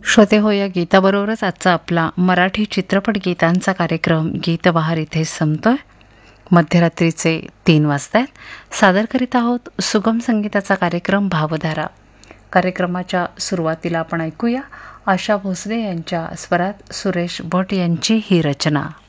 श्रोते हो, या गीताबरोबरच आजचा आपला मराठी चित्रपट गीतांचा कार्यक्रम गीतबहार इथे संपतोय. मध्यरात्रीचे 3 वाजतायत. सादर करीत आहोत सुगम संगीताचा कार्यक्रम भावधारा. कार्यक्रमाच्या सुरुवातीला आपण ऐकूया आशा भोसले यांच्या स्वरात सुरेश भट यांची ही रचना.